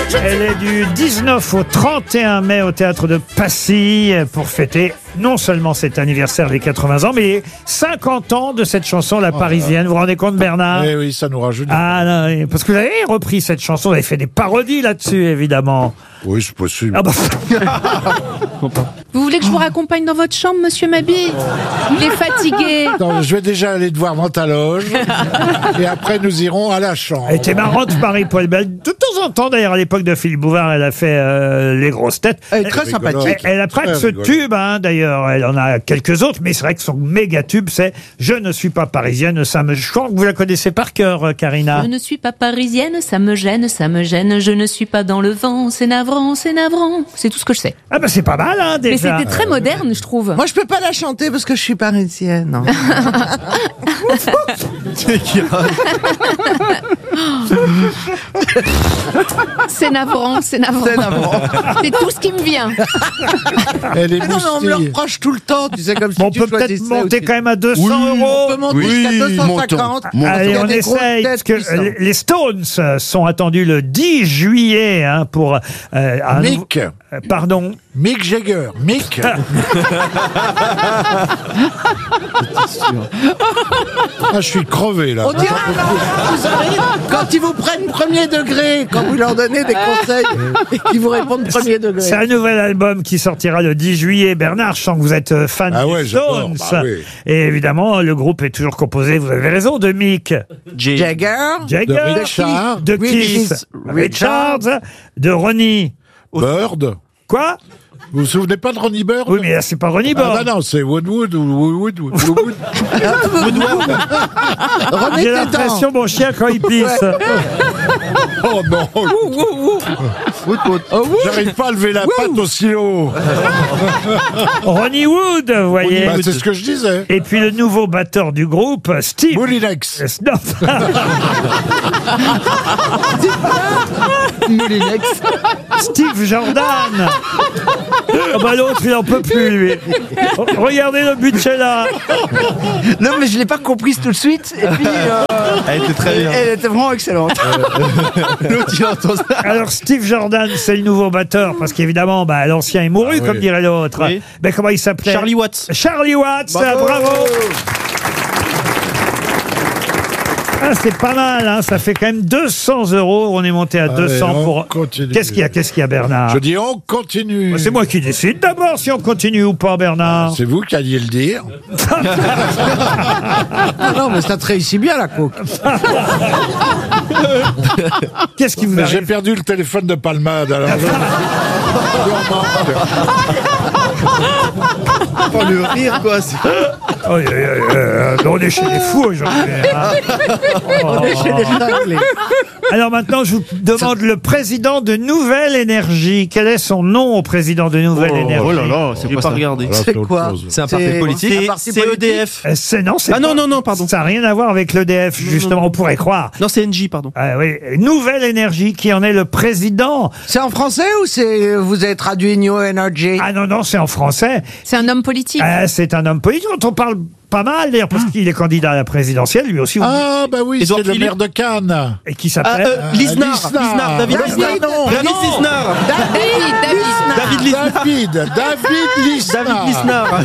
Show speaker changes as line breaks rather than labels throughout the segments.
Elle est du 19 au 31 mai au théâtre de Passy pour fêter non seulement cet anniversaire des 80 ans, mais 50 ans de cette chanson, La Parisienne. Vous vous rendez compte, Bernard?
Eh oui, ça nous rajoute.
Ah non, parce que vous avez repris cette chanson, vous avez fait des parodies là-dessus, évidemment.
Oui, c'est possible.
Ah bah,
Vous voulez que je vous raccompagne dans votre chambre, monsieur Mabille? Il est fatigué.
Attends, je vais déjà aller te voir dans ta loge. Et après, nous irons à la chambre.
elle était marrante, Marie-Paul Belle. De temps en temps, d'ailleurs, à l'époque de Philippe Bouvard, elle a fait les grosses têtes.
Elle est très
rigolote.
sympathique.
Elle n'a pas que
Très
ce
rigolo.
tube, hein, d'ailleurs. Elle en a quelques autres, mais c'est vrai que son méga tube, c'est « Je ne suis pas parisienne, ça me... » Je crois que vous la connaissez par cœur, Karina.
Je ne suis pas parisienne, ça me gêne, ça me gêne. Je ne suis pas dans le vent, c'est navrant, c'est navrant. C'est tout ce que je sais.
Ah bah c'est pas mal, hein,
Mais
déjà.
c'était très moderne, je trouve.
Moi, je peux pas la chanter parce que je suis parisienne. Non.
C'est navrant, c'est navrant.
C'est navrant.
C'est tout ce qui me vient.
Elle est
Ah non, mais on me le
moustille.
reproche tout le temps. Tu sais, comme si
Bon, on
tu
peut peut-être
choisissais
monter
aussi.
quand même à 200
On
euros.
peut monter jusqu'à 250.
Allez,
Il y a
on
des grosses
essaye,
têtes
parce que
puissantes.
les Stones sont attendus le 10 juillet hein, pour... un
Mick.
Pardon.
Mick Jagger. Mick. Ah, je suis crevé, là.
On dirait vous savez, quand ils vous prennent premier degré, quand vous leur donnez des conseils et qu'ils vous répondent premier degré.
C'est un nouvel album qui sortira le 10 juillet. Bernard, je sens que vous êtes fan
Ah
des
ouais, j'adore.
Stones.
Bah oui.
Et évidemment, le groupe est toujours composé, vous avez raison, de Mick
Jagger,
Jagger,
De Richard.
de Keith Richards, de Ronnie.
Bird.
Quoi?
Vous vous souvenez pas de Ronnie Bird?
Oui, mais là, c'est pas Ronnie
Ah
Bird.
bah non, c'est Woodwood ou Woodwood.
Remettez
J'ai
dedans.
l'impression, mon chien, quand il pisse.
Oh non. J'arrive pas à lever la patte aussi haut.
Ronnie Wood, vous voyez.
Bah, c'est ce que je disais.
Et puis le nouveau batteur du groupe, Steve.
Moulinex.
Non. Steve Jordan. Oh bah l'autre, il en peut plus, lui. Regardez le budget là.
Non, mais je l'ai pas comprise tout de suite. Et puis,
Elle était très bien.
elle était vraiment excellente.
L'autre, il entend ça.
Alors Steve Jordan, c'est le nouveau batteur, parce qu'évidemment, bah, l'ancien est mouru,
Ah,
comme
oui.
dirait l'autre.
Oui.
Mais comment il s'appelait?
Charlie Watts.
Charlie Watts, bravo. Ah, c'est pas mal, hein, ça fait quand même 200 euros. On est monté à 200
on
pour...
continue.
Qu'est-ce qu'il y a, Bernard?
Je dis on continue.
C'est moi qui décide d'abord si on continue ou pas, Bernard.
C'est vous qui alliez le dire.
Ah non, mais ça te réussit bien, la coke.
Qu'est-ce qui vous
Mais j'ai
arrive?
perdu le téléphone de Palmade. Alors
Oh, le rire, quoi.
Oh, on est chez les fous aujourd'hui. hein.
On est chez les cinglés.
Alors maintenant, je vous demande le président de Nouvelle Énergie. Quel est son nom au président de Nouvelle Énergie?
Oh là là, c'est pas regardé.
C'est quoi?
C'est un parti politique.
un parti
C'est
politique
EDF.
Non, c'est
Ah non,
pas-
non, non, pardon.
Ça n'a rien à voir avec l'EDF, justement, on pourrait croire.
Non, c'est NJ, pardon.
Ah oui, Nouvelle Énergie qui en est le président.
C'est en français ou c'est vous avez traduit New Energy?
Ah non, c'est en français.
C'est un homme politique.
C'est un homme politique dont on parle pas mal, d'ailleurs, parce qu'il est candidat à la présidentielle, lui aussi.
Ah bah oui,
Édouard
c'est le
Philippe.
maire de Cannes.
Et qui s'appelle...
Lisnard.
Lisnard.
Lisnard. David Lisnard. David Lisnard. David Lisnard.
David Lisnard.
David Lisnard.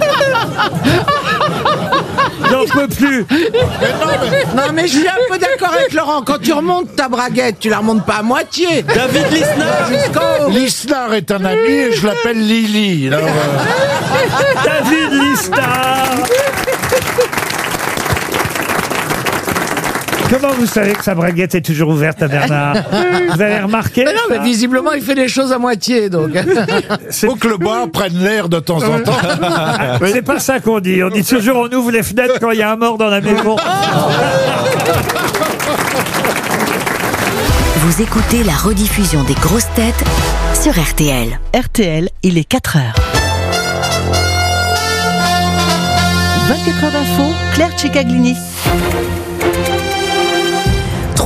J'en peux plus.
Non, mais je suis un peu d'accord avec Laurent. Quand tu remontes ta braguette, tu la remontes pas à moitié.
David Lisnard.
Jusqu'en haut.
Lisnard est un ami et je l'appelle Lily. Alors,
David Lisnard. Comment vous savez que sa braguette est toujours ouverte à Bernard? Vous avez remarqué?
Mais non, mais visiblement, il fait les choses à moitié, donc.
C'est
faut que le bar prenne l'air de temps en temps.
c'est pas ça qu'on dit. On dit toujours on ouvre les fenêtres quand il y a un mort dans la maison.
Vous écoutez la rediffusion des grosses têtes sur RTL.
RTL, il est 4h. 24 heures d'info, Claire Cicaglini.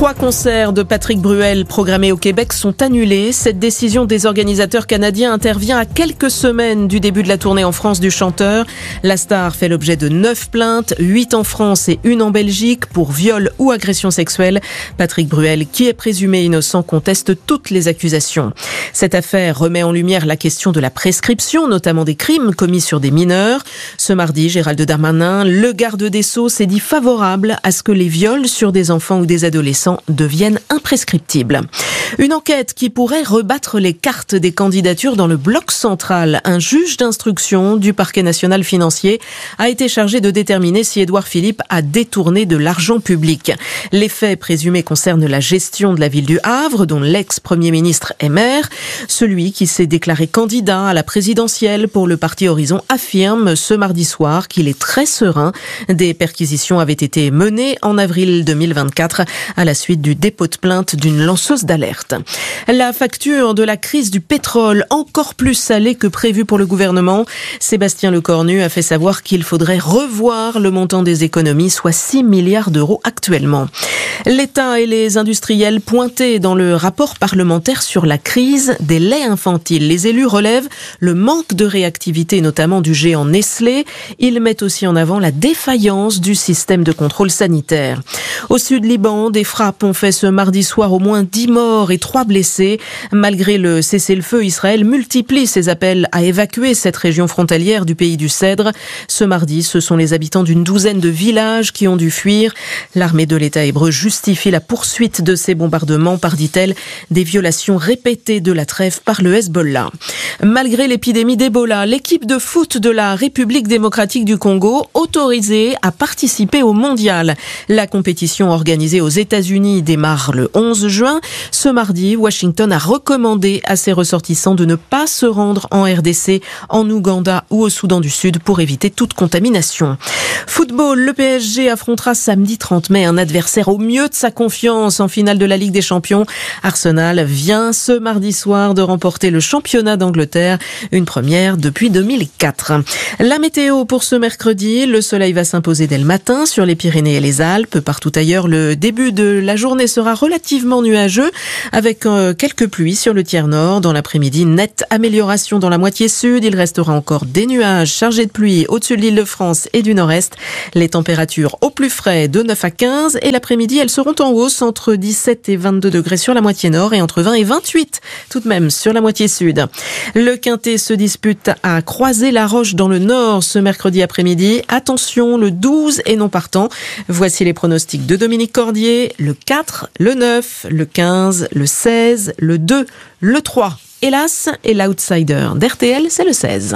3 concerts de Patrick Bruel programmés au Québec sont annulés. Cette décision des organisateurs canadiens intervient à quelques semaines du début de la tournée en France du chanteur. La star fait l'objet de 9 plaintes, 8 en France et 1 en Belgique pour viol ou agression sexuelle. Patrick Bruel, qui est présumé innocent, conteste toutes les accusations. Cette affaire remet en lumière la question de la prescription, notamment des crimes commis sur des mineurs. Ce mardi, Gérald Darmanin, le garde des Sceaux, s'est dit favorable à ce que les viols sur des enfants ou des adolescents deviennent imprescriptibles. Une enquête qui pourrait rebattre les cartes des candidatures dans le bloc central. Un juge d'instruction du parquet national financier a été chargé de déterminer si Édouard Philippe a détourné de l'argent public. Les faits présumés concernent la gestion de la ville du Havre, dont l'ex-premier ministre est maire. Celui qui s'est déclaré candidat à la présidentielle pour le parti Horizon affirme ce mardi soir qu'il est très serein. Des perquisitions avaient été menées en avril 2024 à la suite du dépôt de plainte d'une lanceuse d'alerte. La facture de la crise du pétrole, encore plus salée que prévu pour le gouvernement. Sébastien Lecornu a fait savoir qu'il faudrait revoir le montant des économies, soit 6 milliards d'euros actuellement. L'État et les industriels pointés dans le rapport parlementaire sur la crise des laits infantiles. Les élus relèvent le manque de réactivité, notamment du géant Nestlé. Ils mettent aussi en avant la défaillance du système de contrôle sanitaire. Au sud Liban, des frappes ont fait ce mardi soir au moins 10 morts et 3 blessés. Malgré le cessez-le-feu, Israël multiplie ses appels à évacuer cette région frontalière du pays du Cèdre. Ce mardi, ce sont les habitants d'une douzaine de villages qui ont dû fuir. L'armée de l'État hébreu justifie la poursuite de ces bombardements par, dit-elle, des violations répétées de la trêve par le Hezbollah. Malgré l'épidémie d'Ebola, l'équipe de foot de la République démocratique du Congo autorisée à participer au mondial. La compétition organisée aux États-Unis démarre le 11 juin. Ce mardi, Washington a recommandé à ses ressortissants de ne pas se rendre en RDC, en Ouganda ou au Soudan du Sud pour éviter toute contamination. Football, le PSG affrontera samedi 30 mai un adversaire au mieux de sa confiance en finale de la Ligue des Champions. Arsenal vient ce mardi soir de remporter le championnat d'Angleterre, une première depuis 2004. La météo pour ce mercredi, le soleil va s'imposer dès le matin sur les Pyrénées et les Alpes. Partout ailleurs, le début de la journée sera relativement nuageux avec quelques pluies sur le tiers nord. Dans l'après-midi, nette amélioration dans la moitié sud. Il restera encore des nuages chargés de pluie au-dessus de l'Île-de-France et du nord-est. Les températures au plus frais de 9 à 15 et l'après-midi, elles seront en hausse entre 17 et 22 degrés sur la moitié nord et entre 20 et 28 tout de même sur la moitié sud. Le Quintet se dispute à Croisé-la-Roche dans le nord ce mercredi après-midi. Attention, le 12 est non partant. Voici les pronostics de Dominique Cordier. Le 4, le 9, le 15, le 16, le 2, le 3. Hélas, et l'outsider d'RTL, c'est le 16.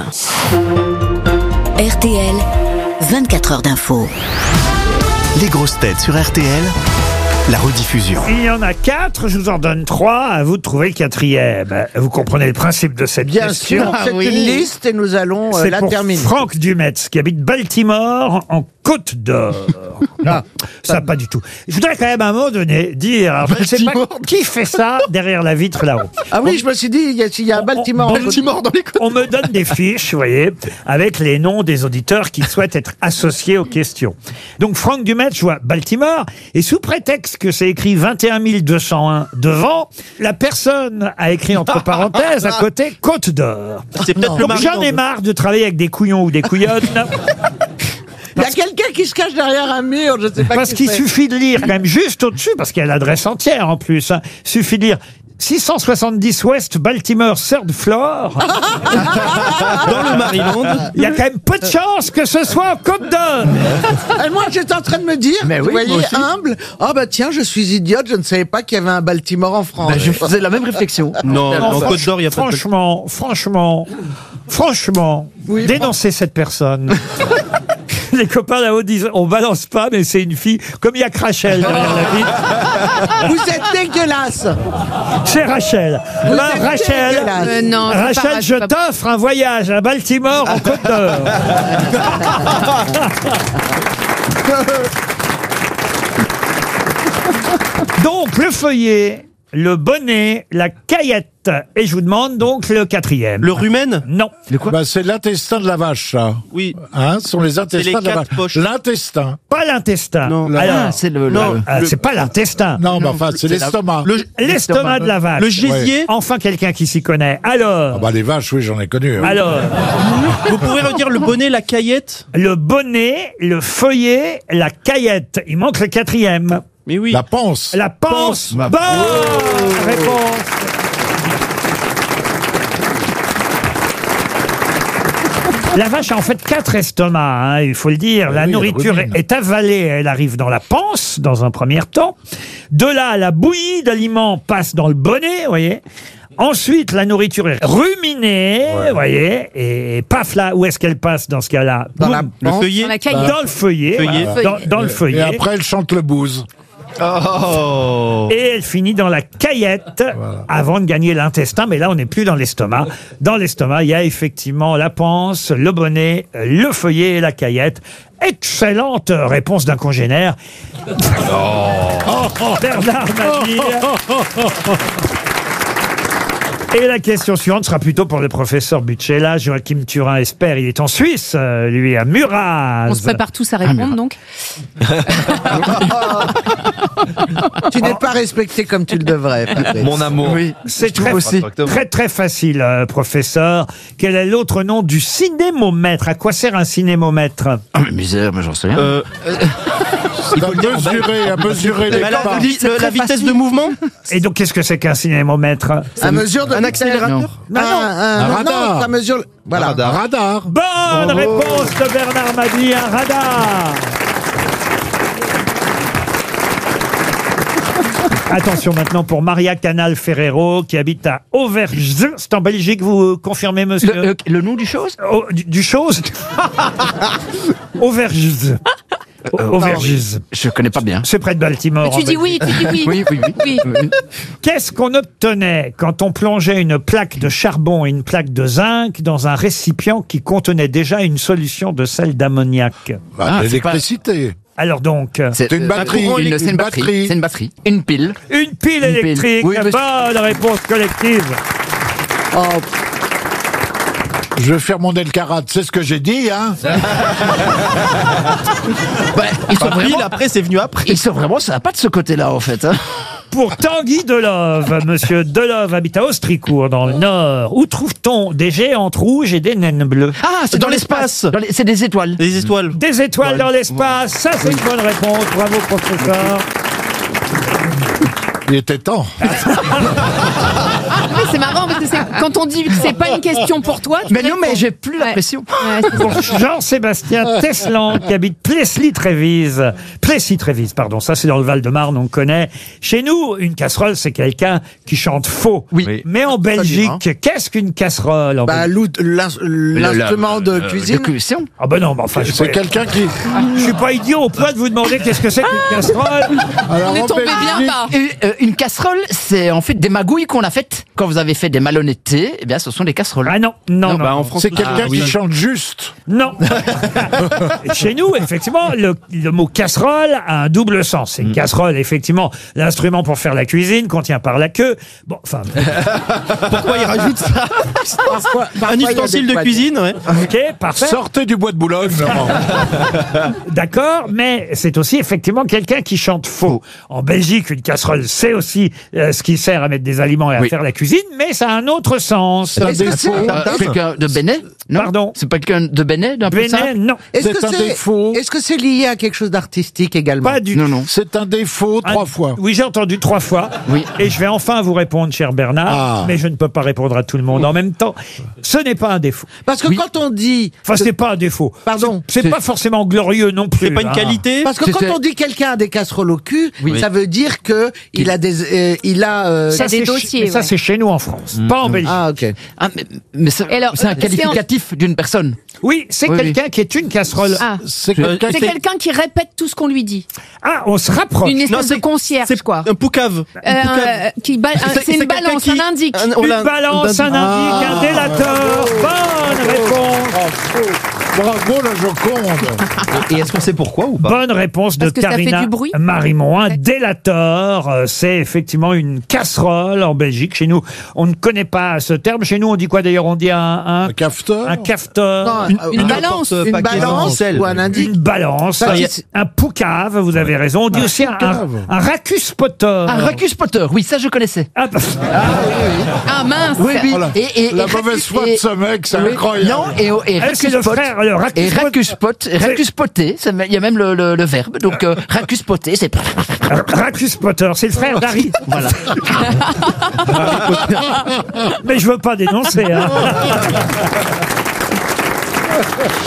RTL, 24 heures d'info.
Les grosses têtes sur RTL, la rediffusion.
Il y en a 4, je vous en donne 3, à vous de trouver le 4e. Vous comprenez le principe de cette question.
Bien sûr, c'est une liste et nous allons
C'est
la
pour
terminer.
Franck Dumetz, qui habite Baltimore, en Côte d'Or. Non, ça pas du tout. Je voudrais quand même à un moment donné dire, alors, je ne sais pas qui fait ça derrière la vitre là-haut.
Ah oui, je me suis dit, il y a un Baltimore.
Dans les côtes.
On me donne des fiches, vous voyez, avec les noms des auditeurs qui souhaitent être associés aux questions. Donc Franck Dumetz, je vois Baltimore, et sous prétexte que c'est écrit 21 201 devant, la personne a écrit entre parenthèses à côté Côte d'Or.
C'est peut-être le
Donc
mari
j'en ai marre de travailler avec des couillons ou des couillonnes.
Il y a quelqu'un qui se cache derrière un mur, je ne sais pas
Parce
qui
qu'il
c'est.
suffit de lire quand même juste au-dessus, parce qu'il y a l'adresse entière en plus. Hein. Suffit de lire 670 West Baltimore, 3rd floor.
dans le Maryland.
Il y a quand même peu de chance que ce soit en Côte d'Or.
Et moi, j'étais en train de me dire,
Mais
vous
oui,
voyez,
moi aussi.
humble, oh bah tiens, je suis idiote, je ne savais pas qu'il y avait un Baltimore en France.
Je faisais la même réflexion.
Non, en Côte d'Or, il y a pas de...
Franchement,
Oui,
dénoncez cette personne. Les copains là-haut disent, on balance pas, mais c'est une fille, comme il y a que Rachel derrière la vitre.
Vous êtes dégueulasse.
C'est Rachel.
Vous
Ben,
êtes
Rachel,
dégueulasse.
Non, c'est pas
Rachel,
vrai,
je
c'est pas-
t'offre un voyage à Baltimore en Côte d'Or. Donc, le feuillet le bonnet, la caillette. Et je vous demande donc le quatrième.
Le rumen?
Non.
Bah, c'est l'intestin de la vache, ça.
Oui.
Hein, ce sont les intestins de la vache.
poches.
L'intestin.
Pas l'intestin.
Non.
Alors,
c'est le.
Non.
c'est pas l'intestin.
Non, mais enfin, c'est l'estomac.
L'estomac de la vache.
Le gésier?
Enfin, quelqu'un qui s'y connaît. Alors.
Ah bah, les vaches, oui, j'en ai connu. hein.
Alors.
Vous pouvez redire le bonnet, la caillette?
Le bonnet, le feuillet, la caillette. Il manque le quatrième.
Mais oui.
La panse.
La panse.
Ma-
Bonne réponse. La vache a en fait 4 estomacs, hein, il faut le dire. La
oui,
nourriture
elle rumine.
est avalée, elle arrive dans la panse, dans un premier temps. De là, la bouillie d'aliments passe dans le bonnet, vous voyez. Ensuite, la nourriture est ruminée, vous voyez, et paf là, où est-ce qu'elle passe dans ce cas-là?
Dans la
Boum.
Le feuillet?
Dans la caillette.
Dans le feuillet.
Feuillet.
voilà. Dans le feuillet.
Et après, elle chante le blues.
Oh.
Et elle finit dans la caillette avant de gagner l'intestin. Mais là, on n'est plus dans l'estomac. Dans l'estomac, il y a effectivement la panse, le bonnet, le feuillet et la caillette. Excellente réponse d'un congénère. Bernard Mabille. Et la question suivante sera plutôt pour le professeur Butchella. Joachim Turin espère. Il est en Suisse, lui, à Muraz.
On se prépare tous à répondre, donc.
Tu n'es pas respecté comme tu le devrais. Patrick.
Mon amour.
Oui,
C'est
je trouve
très,
aussi.
très très facile, professeur. Quel est l'autre nom du cinémomètre? À quoi sert un cinémomètre?
Ah, mais misère, mais j'en sais rien.
À mesurer les
Bah,
pas.
la vitesse de mouvement?
Et donc, qu'est-ce que c'est qu'un cinémomètre?
À mesure de
Un accélérateur?
Non, non.
Un radar.
Non, ça mesure. Voilà.
Un radar.
Bonne réponse de Bernard Mabille, un radar. Attention maintenant pour Maria Canal Ferrero qui habite à Auvergne. C'est en Belgique, vous confirmez, monsieur?
Le nom du chose?
Oh, du chose Auvergne. Auvergne.
Je connais pas bien.
C'est près de Baltimore.
Tu
en
dis
Belgique.
oui, tu dis oui.
Oui, oui, oui.
Oui.
Qu'est-ce qu'on obtenait quand on plongeait une plaque de charbon et une plaque de zinc dans un récipient qui contenait déjà une solution de sel d'ammoniac?
Ah, c'est
L'électricité.
Alors donc,
C'est
une batterie.
C'est une batterie. C'est une batterie. Une pile.
une pile
Une
électrique.
pile. Oui, mais-
Bonne réponse collective.
Oh,
Je vais faire mon Elkarat. C'est ce que j'ai dit, hein.
Ils sont
Pile,
vraiment.
après, c'est venu après.
Ils sont vraiment. Ça n'a pas de ce côté-là, en fait. Hein.
Pour Tanguy Delove, monsieur Delove habite à Austricourt, dans le Nord. Où trouve-t-on des géantes rouges et des naines bleues?
Ah, c'est
Dans
dans l'espace.
l'espace.
C'est des étoiles.
Les étoiles.
Des étoiles dans l'espace, ça c'est une bonne réponse. Bravo, professeur.
Il était temps.
Mais c'est marrant parce que quand on dit que c'est pas une question pour toi. tu
Mais non, mais
réponds.
j'ai plus la
Ouais.
pression.
Ouais, c'est ça.
Pour Jean-Sébastien Teslan, qui habite Plessis-Trévise. Plessis-Trévise, pardon. Ça, c'est dans le Val-de-Marne, on connaît. Chez nous, une casserole, c'est quelqu'un qui chante faux.
Oui.
Mais en Belgique, qu'est-ce qu'une casserole en
bah,
Belgique?
l'instrument de cuisine.
De cuisson.
Ah ben non, mais enfin,
C'est quelqu'un qui.
je suis pas idiot au point de vous demander qu'est-ce que c'est qu'une casserole.
Alors,
On est
en
tombé bien
Belgique,
bas.
Une casserole, c'est en fait des magouilles qu'on a faites. Quand vous avez fait des malhonnêtetés, eh bien, ce sont des casseroles.
Ah non, non, non.
Bah, en France,
c'est quelqu'un
oui.
qui chante juste.
Non. Chez nous, effectivement, le mot casserole a un double sens. C'est une casserole, effectivement, l'instrument pour faire la cuisine qu'on tient par la queue. Bon, enfin,
Pourquoi il rajoute ça?
Parfois,
Un
il y a
ustensile
des
de
poids-
cuisine, ouais.
ok, parfait.
Sortez du bois de Boulogne, Laurent.
D'accord, mais c'est aussi effectivement quelqu'un qui chante faux. En Belgique, une casserole, c'est aussi ce qui sert à mettre des aliments et à
Oui.
faire la cuisine, mais ça a un autre sens.
C'est un
Est-ce que
défaut.
c'est-
Quelqu'un de Bénet? Non.
Pardon.
C'est pas quelqu'un de Bénet, d'un peu ça?
Bénin, non.
Est-ce
C'est
que
un défaut.
Est-ce que c'est lié à quelque chose d'artistique également?
Pas du
Non, non.
C'est un défaut
Ah,
3 fois.
Oui, j'ai entendu 3 fois.
Oui.
Et je vais enfin vous répondre, cher Bernard.
Ah.
Mais je ne peux pas répondre à tout le monde en même temps. Ce n'est pas un défaut.
Parce que quand on dit.
Enfin, ce n'est pas un défaut.
Pardon.
C'est pas forcément glorieux non plus.
C'est pas une
hein.
qualité?
Parce que
C'est-
quand on dit quelqu'un a des casseroles au cul,
Oui.
ça veut dire que il a des, il a.
Ça,
c'est
des
chez-
dossiers,
mais ça,
ouais.
c'est chez nous en France, pas en Belgique.
Ah ok.
Ah, mais c'est
Et alors,
c'est un
c'est
qualificatif d'une personne.
Oui, c'est
Oui,
quelqu'un qui est une casserole.
Ah.
C'est quelqu'un
C'est
qui.
quelqu'un qui répète tout ce qu'on lui dit.
Ah, on se rapproche.
Une
Non,
espèce de concierge, quoi.
Un poucave.
C'est une balance, un indique.
Une balance, un indique, un délateur. Bonne réponse.
Bravo la Joconde.
Et est-ce qu'on sait pourquoi ou pas?
Bonne réponse de
Parce que ça fait
Karina
du bruit.
Marimon. Un délateur, c'est effectivement une casserole en Belgique. Chez nous, on ne connaît pas ce terme. Chez nous, on dit quoi d'ailleurs? On dit un
Cafeteur.
un cafeteur.
Une balance.
Une balance ou un indice.
Une balance, un poucave, vous avez raison. On dit aussi un racuspoteur.
Un racuspoteur, oui, ça je connaissais.
Ah, bah,
Ah mince.
Oui, oui.
Voilà. La mauvaise foi de ce mec, c'est
oui.
incroyable.
Non, et
c'est le frère, le
racuspoter, il y a même le verbe, donc racuspoter, c'est...
Racuspoteur, c'est le frère d'Harry.
Voilà.
Mais je veux pas dénoncer. Hein.